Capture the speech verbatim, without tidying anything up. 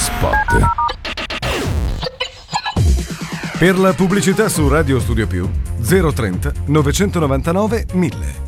Spot. Per la pubblicità su Radio Studio Più zero trenta novecentonovantanove mille.